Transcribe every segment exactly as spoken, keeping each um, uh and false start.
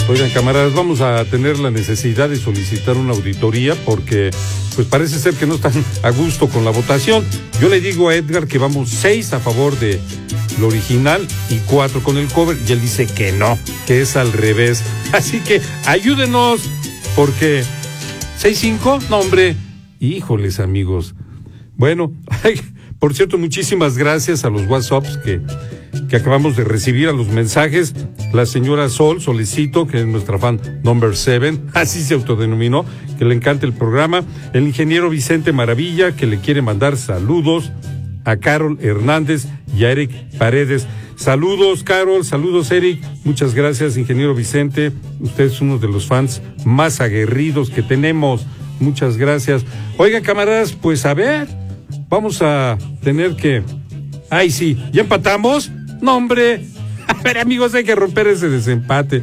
Oigan, camaradas, vamos a tener la necesidad de solicitar una auditoría porque pues parece ser que no están a gusto con la votación. Yo le digo a Edgar que vamos seis a favor de lo original y cuatro con el cover, y él dice que no, que es al revés. Así que ayúdenos, porque seis cinco, no hombre, híjoles amigos. Bueno, ay, por cierto, muchísimas gracias a los WhatsApps que, que acabamos de recibir, a los mensajes. La señora Sol Solecito, que es nuestra fan number seven, así se autodenominó, que le encanta el programa. El ingeniero Vicente Maravilla, que le quiere mandar saludos a Carol Hernández y a Eric Paredes. Saludos, Carol, saludos, Eric. Muchas gracias, ingeniero Vicente. Usted es uno de los fans más aguerridos que tenemos. Muchas gracias. Oigan, camaradas, pues a ver, vamos a tener que... ¡Ay, sí! ¿Ya empatamos? ¡No, hombre! A ver, amigos, hay que romper ese desempate.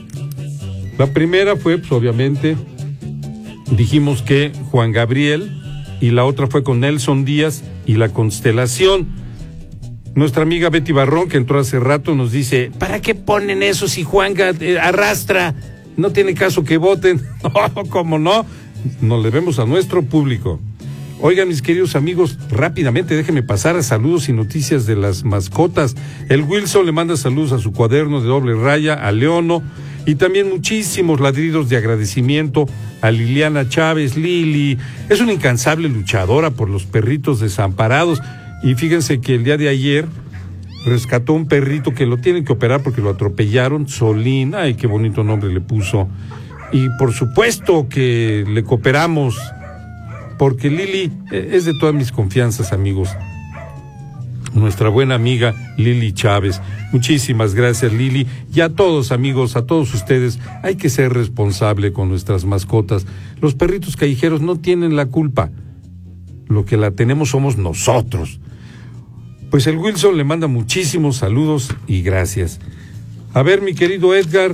La primera fue, pues, obviamente, dijimos que Juan Gabriel, y la otra fue con Nelson Díaz y La Constelación. Nuestra amiga Betty Barrón, que entró hace rato, nos dice, ¿para qué ponen eso si Juan eh, arrastra? No tiene caso que voten. No, ¿cómo no? Nos debemos a nuestro público. Oigan, mis queridos amigos, rápidamente déjenme pasar a saludos y noticias de las mascotas. El Wilson le manda saludos a su cuaderno de doble raya, a Leono, y también muchísimos ladridos de agradecimiento a Liliana Chávez. Lili es una incansable luchadora por los perritos desamparados, y fíjense que el día de ayer rescató un perrito que lo tienen que operar porque lo atropellaron, Solín, ay, qué bonito nombre le puso, y por supuesto que le cooperamos, porque Lili es de todas mis confianzas, amigos. Nuestra buena amiga Lili Chávez. Muchísimas gracias, Lili. Y a todos, amigos, a todos ustedes, hay que ser responsable con nuestras mascotas. Los perritos callejeros no tienen la culpa. Lo que la tenemos somos nosotros. Pues el Wilson le manda muchísimos saludos y gracias. A ver, mi querido Edgar,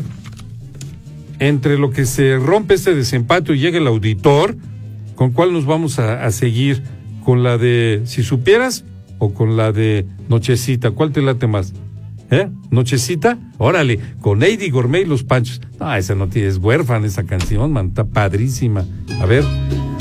entre lo que se rompe este desempate y llega el auditor, ¿con cuál nos vamos a, a seguir? ¿Con la de Si Supieras o con la de Nochecita? ¿Cuál te late más? ¿Eh? ¿Nochecita? Órale, con Eddie Gourmet y los Panchos. No, esa no tiene, es huérfana esa canción, man, está padrísima. A ver...